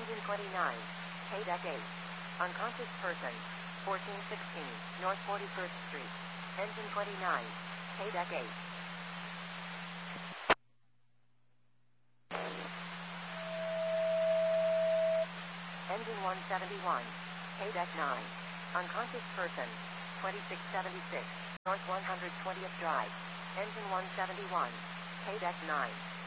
Engine 29. K-Deck 8. Unconscious person. 1416 North 41st Street. Engine 29. K-Deck 8. Engine 171. K-Deck 9. Unconscious person. 2676 North 120th Drive. Engine 171. K-Deck 9.